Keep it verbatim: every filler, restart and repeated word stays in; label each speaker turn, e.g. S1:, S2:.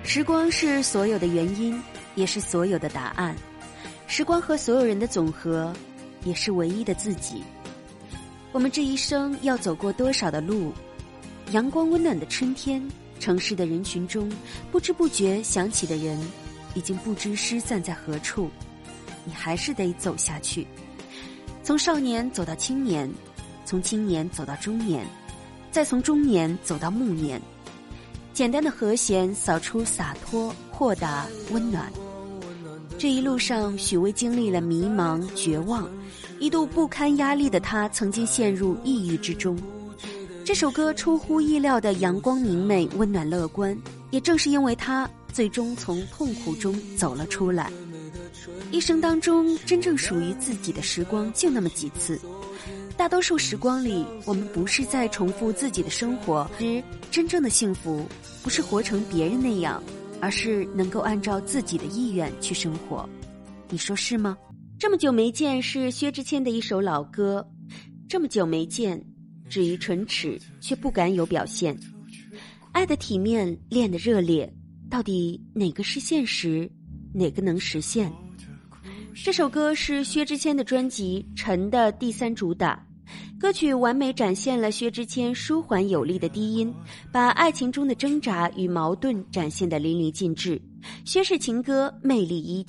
S1: 时光是所有的原因，也是所有的答案。时光和所有人的总和，也是唯一的自己。我们这一生要走过多少的路？阳光温暖的春天，城市的人群中，不知不觉想起的人，已经不知失散在何处。你还是得走下去，从少年走到青年，从青年走到中年，再从中年走到暮年。简单的和弦扫出洒脱、豁达、温暖。这一路上，许巍经历了迷茫、绝望，一度不堪压力的他曾经陷入抑郁之中。这首歌出乎意料的阳光明媚、温暖乐观，也正是因为他最终从痛苦中走了出来。一生当中真正属于自己的时光就那么几次，大多数时光里，我们不是在重复自己的生活，而真正的幸福不是活成别人那样，而是能够按照自己的意愿去生活。你说是吗？这么久没见是薛之谦的一首老歌，这么久没见，止于唇齿，却不敢有表现。爱的体面，恋的热烈，到底哪个是现实，哪个能实现？这首歌是薛之谦的专辑《沉》的第三主打，歌曲完美展现了薛之谦舒缓有力的低音，把爱情中的挣扎与矛盾展现得淋漓尽致。薛氏情歌魅力依旧。